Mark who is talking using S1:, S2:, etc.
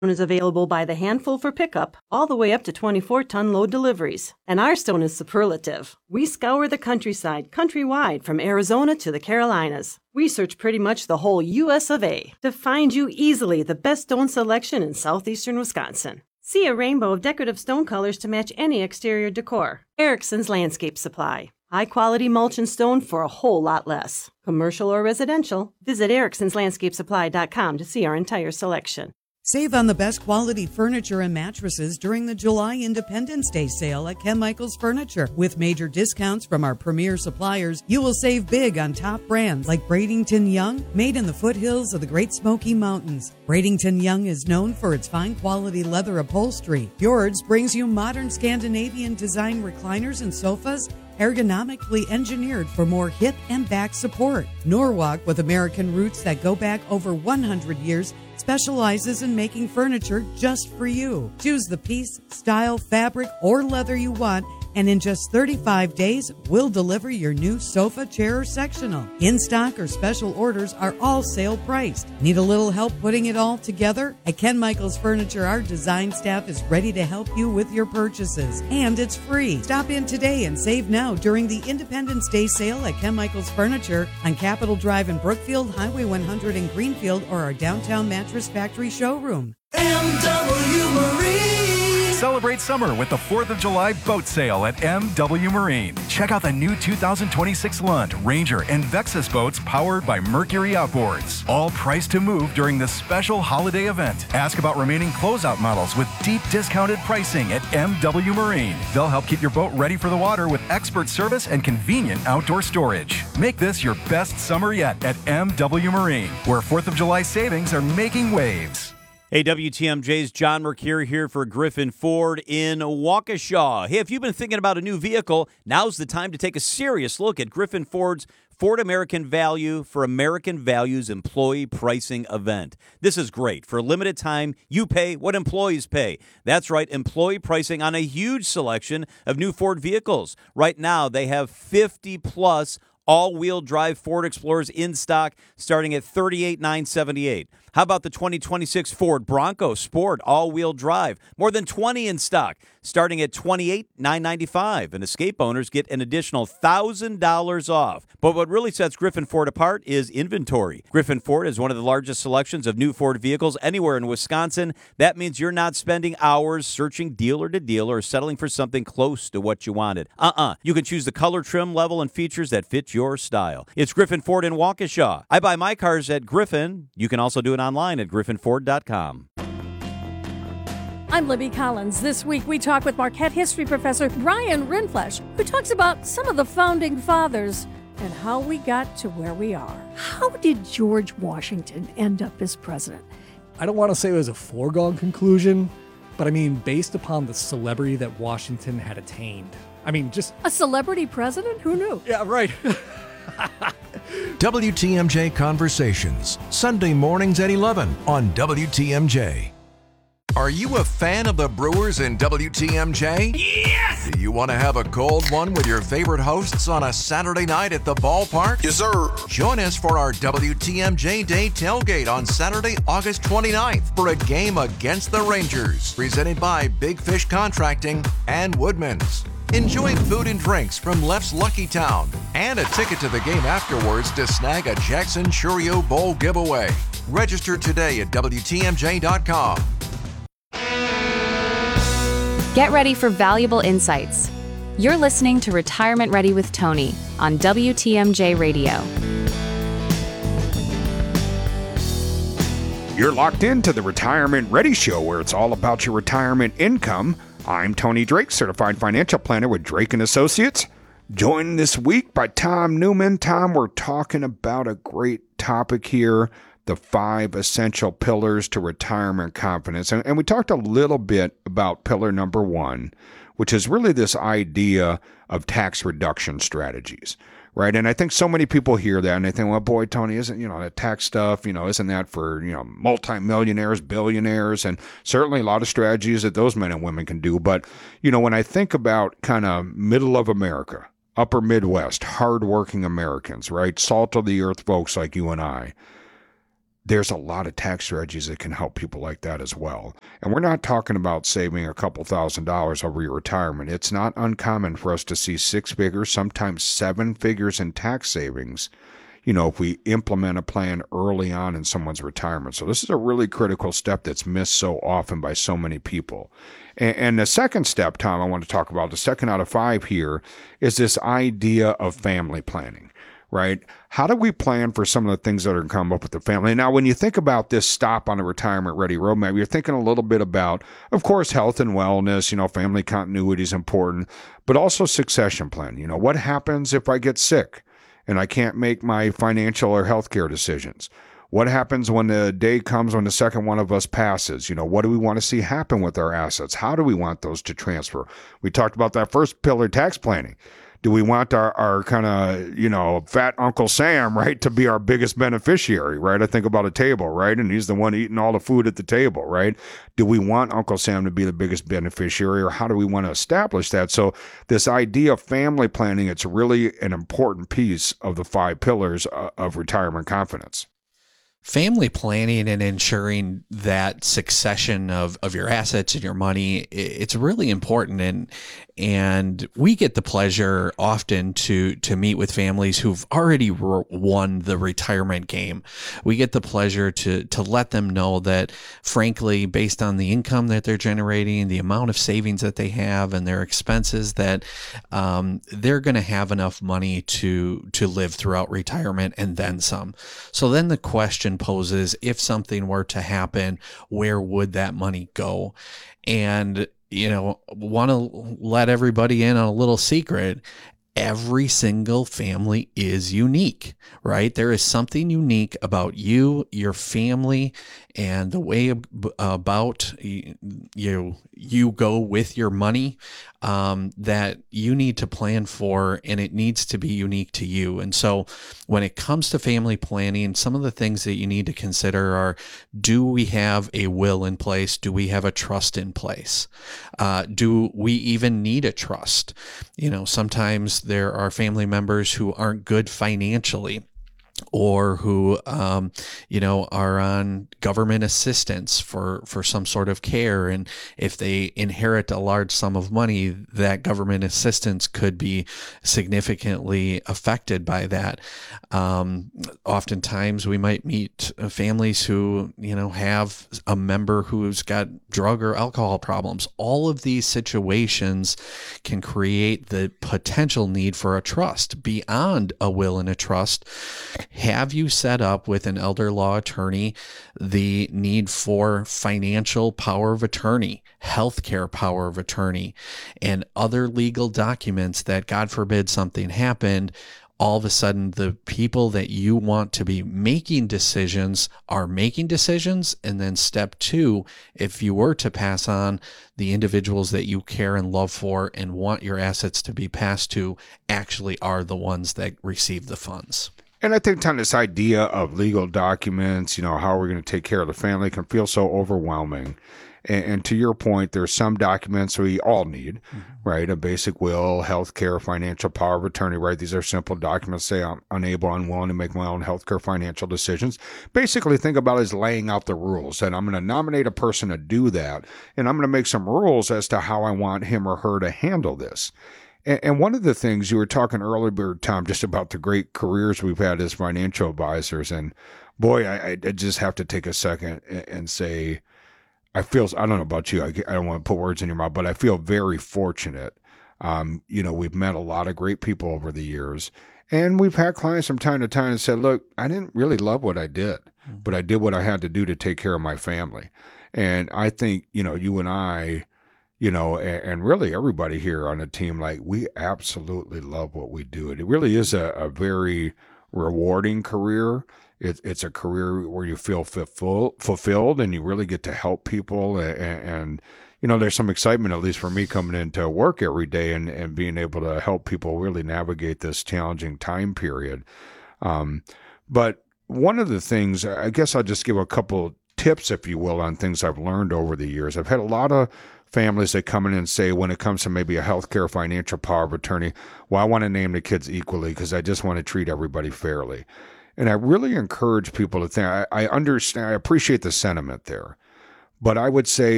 S1: is available by the handful for pickup, all the way up to 24-ton load deliveries. And our stone is superlative. We scour the countryside, countrywide, from Arizona to the Carolinas. We search pretty much the whole U.S. of A. to find you easily the best stone selection in southeastern Wisconsin. See a rainbow of decorative stone colors to match any exterior decor. Erickson's Landscape Supply. High-quality mulch and stone for a whole lot less. Commercial or residential, visit ericksonslandscapesupply.com to see our entire selection.
S2: Save on the best quality furniture and mattresses during the July Independence Day sale at Ken Michaels Furniture. With major discounts from our premier suppliers, you will save big on top brands like Bradington Young, made in the foothills of the Great Smoky Mountains. Bradington Young is known for its fine quality leather upholstery. Fjords brings you modern Scandinavian design recliners and sofas, ergonomically engineered for more hip and back support. Norwalk, with American roots that go back over 100 years, specializes in making furniture just for you. Choose the piece, style, fabric, or leather you want, and in just 35 days, we'll deliver your new sofa, chair, or sectional. In-stock or special orders are all sale priced. Need a little help putting it all together? At Ken Michaels Furniture, our design staff is ready to help you with your purchases, and it's free. Stop in today and save now during the Independence Day sale at Ken Michaels Furniture on Capitol Drive in Brookfield, Highway 100 in Greenfield, or our downtown Mattress Factory showroom.
S3: M.W. Marine.
S4: Celebrate summer with the 4th of July boat sale at M.W. Marine. Check out the new 2026 Lund, Ranger, and Vexus boats powered by Mercury Outboards. All priced to move during this special holiday event. Ask about remaining closeout models with deep discounted pricing at M.W. Marine. They'll help keep your boat ready for the water with expert service and convenient outdoor storage. Make this your best summer yet at M.W. Marine, where 4th of July savings are making waves.
S5: Hey, WTMJ's John Mercure here for Griffin Ford in Waukesha. Hey, if you've been thinking about a new vehicle, now's the time to take a serious look at Griffin Ford's Ford American Value for American Values Employee Pricing event. This is great. For a limited time, you pay what employees pay. That's right, employee pricing on a huge selection of new Ford vehicles. Right now, they have 50-plus all-wheel drive Ford Explorers in stock starting at $38,978. How about the 2026 Ford Bronco Sport all-wheel drive? More than 20 in stock, starting at $28,995. And Escape owners get an additional $1,000 off. But what really sets Griffin Ford apart is inventory. Griffin Ford is one of the largest selections of new Ford vehicles anywhere in Wisconsin. That means you're not spending hours searching dealer to dealer or settling for something close to what you wanted. You can choose the color, trim, level, and features that fit your style. It's Griffin Ford in Waukesha. I buy my cars at Griffin. You can also do it online at griffinford.com.
S6: I'm Libby Collins. This week we talk with Marquette history professor Brian Rindfleisch, who talks about some of the founding fathers and how we got to where we are. How did George Washington end up as president?
S7: I don't want to say it was a foregone conclusion, but I mean, based upon the celebrity that Washington had attained. I mean, just...
S6: A celebrity president? Who knew?
S7: Yeah, right.
S8: WTMJ Conversations, Sunday mornings at 11 on WTMJ. Are you a fan of the Brewers in WTMJ?
S3: Yes!
S8: Do you want to have a cold one with your favorite hosts on a Saturday night at the ballpark?
S3: Yes, sir.
S8: Join us for our WTMJ Day tailgate on Saturday, August 29th for a game against the Rangers, presented by Big Fish Contracting and Woodman's. Enjoy food and drinks from Left's Lucky Town and a ticket to the game afterwards to snag a Jackson Churio Bowl giveaway. Register today at WTMJ.com.
S9: Get ready for valuable insights. You're listening to Retirement Ready with Tony on WTMJ Radio.
S10: You're locked into the Retirement Ready Show, where it's all about your retirement income. I'm Tony Drake, certified financial planner with Drake & Associates. Joined this week by Tom Newman. Tom, we're talking about a great topic here, the 5 essential pillars to retirement confidence. And we talked a little bit about pillar number 1, which is really this idea of tax reduction strategies, right? And I think so many people hear that and they think, well, boy, Tony, isn't, that tax stuff, isn't that for, multimillionaires, billionaires, and certainly a lot of strategies that those men and women can do. But, when I think about kind of middle of America, upper Midwest, hardworking Americans, right? Salt of the earth folks like you and I, there's a lot of tax strategies that can help people like that as well. And we're not talking about saving a couple $1,000s over your retirement. It's not uncommon for us to see 6 figures, sometimes 7 figures in tax savings, if we implement a plan early on in someone's retirement. So this is a really critical step that's missed so often by so many people. And the second step, Tom, I want to talk about, the second out of 5 here, is this idea of family planning. Right? How do we plan for some of the things that are going to come up with the family? Now, when you think about this stop on the retirement ready roadmap, you're thinking a little bit about, of course, health and wellness, family continuity is important, but also succession plan. What happens if I get sick and I can't make my financial or healthcare decisions? What happens when the day comes when the second one of us passes? What do we want to see happen with our assets? How do we want those to transfer? We talked about that first pillar, tax planning. Do we want our kind of, fat Uncle Sam, right, to be our biggest beneficiary, right? I think about a table, right? And he's the one eating all the food at the table, right? Do we want Uncle Sam to be the biggest beneficiary, or how do we want to establish that? So this idea of family planning, it's really an important piece of the 5 pillars of retirement confidence.
S11: Family planning and ensuring that succession of your assets and your money, it's really important. And we get the pleasure often to meet with families who've already won the retirement game. We get the pleasure to let them know that, frankly, based on the income that they're generating, the amount of savings that they have and their expenses, that they're going to have enough money to live throughout retirement and then some. So then the question poses, if something were to happen, where would that money go? And want to let everybody in on a little secret. Every single family is unique, right? There is something unique about you, your family, and the way about you go with your money that you need to plan for, and it needs to be unique to you. And so when it comes to family planning, some of the things that you need to consider are, do we have a will in place? Do we have a trust in place? Do we even need a trust? Sometimes there are family members who aren't good financially, or who, are on government assistance for some sort of care. And if they inherit a large sum of money, that government assistance could be significantly affected by that. Oftentimes we might meet families who, have a member who's got drug or alcohol problems. All of these situations can create the potential need for a trust beyond a will and a trust. Have you set up with an elder law attorney the need for financial power of attorney, healthcare power of attorney, and other legal documents that, God forbid, something happened? All of a sudden, the people that you want to be making decisions are making decisions. And then step 2, if you were to pass on, the individuals that you care and love for and want your assets to be passed to actually are the ones that receive the funds.
S10: And I think, Tom, this idea of legal documents, how we're going to take care of the family can feel so overwhelming. And to your point, there's some documents we all need, right? A basic will, healthcare, financial power of attorney, right? These are simple documents say I'm unable, unwilling to make my own healthcare financial decisions. Basically, think about it as laying out the rules, that I'm going to nominate a person to do that, and I'm going to make some rules as to how I want him or her to handle this. And one of the things you were talking earlier, Tom, just about the great careers we've had as financial advisors. And boy, I just have to take a second and say, I don't know about you, I don't want to put words in your mouth, but I feel very fortunate. We've met a lot of great people over the years, and we've had clients from time to time that said, look, I didn't really love what I did, but I did what I had to do to take care of my family. And I think, you and I, and really everybody here on the team, we absolutely love what we do. It really is a very rewarding career. It's a career where you feel fulfilled and you really get to help people. And there's some excitement, at least for me, coming into work every day and being able to help people really navigate this challenging time period. But one of the things, I guess I'll just give a couple tips, if you will, on things I've learned over the years. I've had a lot of families that come in and say, when it comes to maybe a healthcare financial power of attorney, well, I want to name the kids equally because I just want to treat everybody fairly. And I really encourage people to think, I understand, I appreciate the sentiment there, but I would say